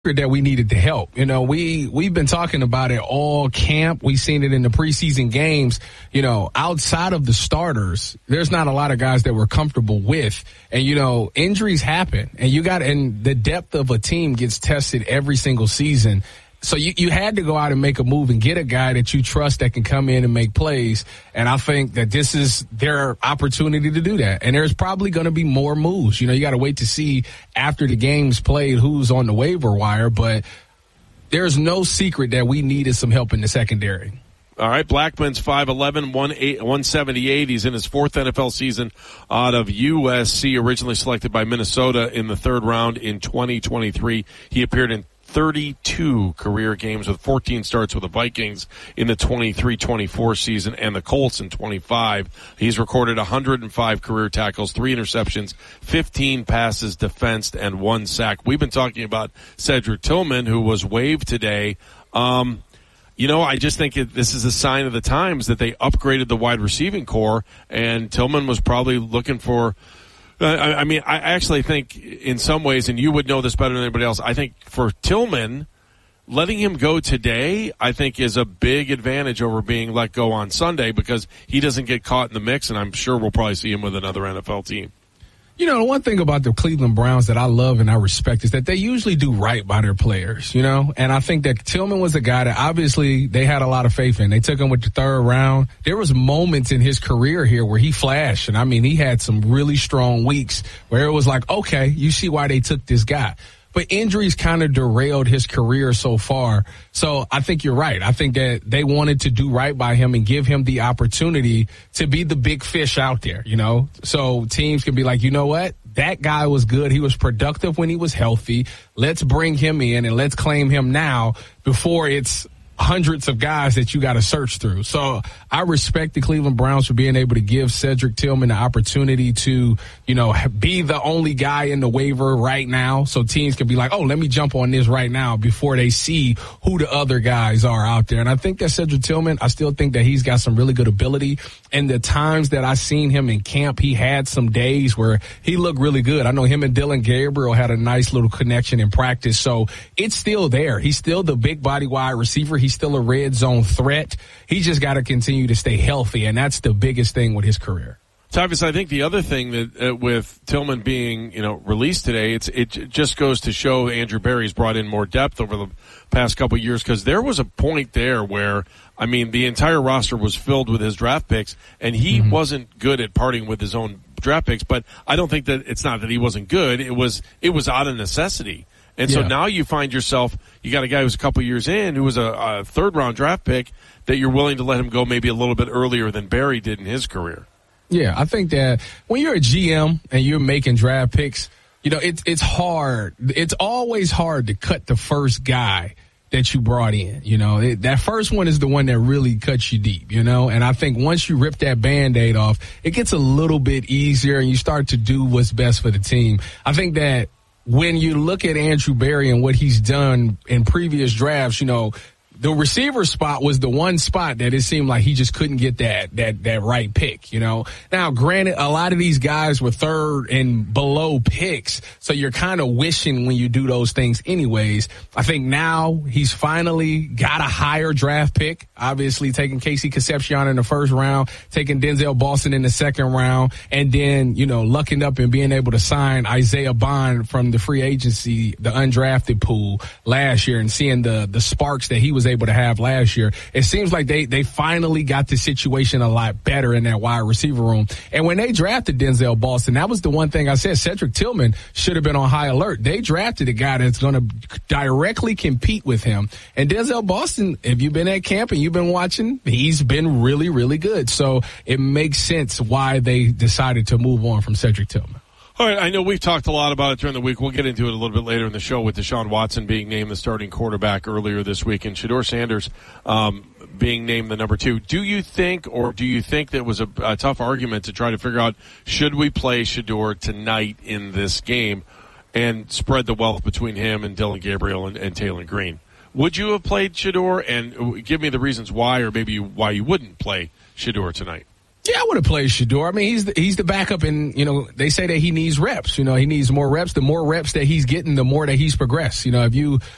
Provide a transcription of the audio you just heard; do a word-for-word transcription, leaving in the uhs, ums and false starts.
that we needed to help. You know, we, we've been talking about it all camp. We've seen it in the preseason games. You know, outside of the starters, there's not a lot of guys that we're comfortable with. And, you know, injuries happen. And you got, and the depth of a team gets tested every single season. So you, you had to go out and make a move and get a guy that you trust that can come in and make plays. And I think that this is their opportunity to do that. And there's probably going to be more moves. You know, you got to wait to see after the game's played who's on the waiver wire. But there's no secret that we needed some help in the secondary. All right, Blackman's five eleven, one seventy-eight. He's in his fourth N F L season out of U S C, originally selected by Minnesota in the third round in twenty twenty-three. He appeared in thirty-two career games with fourteen starts with the Vikings in the twenty-three twenty-four season and the Colts in twenty-five. He's recorded one hundred five career tackles, three interceptions, fifteen passes defensed, and one sack. We've been talking about Cedric Tillman, who was waived today. Um, you know, I just think it, this is a sign of the times that they upgraded the wide receiving core, and Tillman was probably looking for I, I mean, I actually think in some ways, and you would know this better than anybody else, I think for Tillman, letting him go today, I think is a big advantage over being let go on Sunday because he doesn't get caught in the mix, and I'm sure we'll probably see him with another N F L team. You know, the one thing about the Cleveland Browns that I love and I respect is that they usually do right by their players, you know? And I think that Tillman was a guy that obviously they had a lot of faith in. They took him with the third round. There was moments in his career here where he flashed. And I mean, he had some really strong weeks where it was like, okay, you see why they took this guy. But injuries kind of derailed his career so far. So I think you're right. I think that they wanted to do right by him and give him the opportunity to be the big fish out there, you know? So teams can be like, you know what? That guy was good. He was productive when he was healthy. Let's bring him in and let's claim him now before it's hundreds of guys that you got to search through. So I respect the Cleveland Browns for being able to give Cedric Tillman the opportunity to, you know, be the only guy in the waiver right now. So teams can be like, oh, let me jump on this right now before they see who the other guys are out there. And I think that Cedric Tillman, I still think that he's got some really good ability. And the times that I seen him in camp, he had some days where he looked really good. I know him and Dylan Gabriel had a nice little connection in practice. So it's still there. He's still the big body wide receiver. He's still a red zone threat. He just got to continue to stay healthy, and that's the biggest thing with his career. Tavis, I think the other thing that uh, with Tillman being, you know, released today, it's it just goes to show Andrew Berry's brought in more depth over the past couple of years because there was a point there where, I mean, the entire roster was filled with his draft picks, and he mm-hmm. wasn't good at parting with his own draft picks. But I don't think that it's not that he wasn't good; it was it was out of necessity. And so yeah. now you find yourself, you got a guy who's a couple years in who was a, a third-round draft pick that you're willing to let him go maybe a little bit earlier than Berry did in his career. Yeah, I think that when you're a G M and you're making draft picks, you know, it's it's hard. It's always hard to cut the first guy that you brought in. You know, it, that first one is the one that really cuts you deep, you know. And I think once you rip that Band-Aid off, it gets a little bit easier and you start to do what's best for the team. I think that when you look at Andrew Berry and what he's done in previous drafts, you know, the receiver spot was the one spot that it seemed like he just couldn't get that, that, that right pick, you know. Now, granted, a lot of these guys were third and below picks, so you're kind of wishing when you do those things anyways. I think now he's finally got a higher draft pick, obviously taking Casey Concepcion in the first round, taking Denzel Boston in the second round, and then, you know, lucking up and being able to sign Isaiah Bond from the free agency, the undrafted pool last year, and seeing the, the sparks that he was able to have last year. It seems like they they finally got the situation a lot better in that wide receiver room. And when they drafted Denzel Boston, that was the one thing I said, Cedric Tillman should have been on high alert. They drafted a guy that's going to directly compete with him. And Denzel Boston, if you've been at camp and you've been watching, he's been really, really good. So it makes sense why they decided to move on from Cedric Tillman. All right, I know we've talked a lot about it during the week. We'll get into it a little bit later in the show with Deshaun Watson being named the starting quarterback earlier this week and Shedeur Sanders um, being named the number two. Do you think, or do you think that was a, a tough argument to try to figure out, should we play Shedeur tonight in this game and spread the wealth between him and Dylan Gabriel and, and Taylor Green? Would you have played Shedeur? And give me the reasons why, or maybe why you wouldn't play Shedeur tonight. Yeah, I would have played Shedeur. I mean, he's the, he's the backup, and, you know, they say that he needs reps. You know, he needs more reps. The more reps that he's getting, the more that he's progressed. You know, if you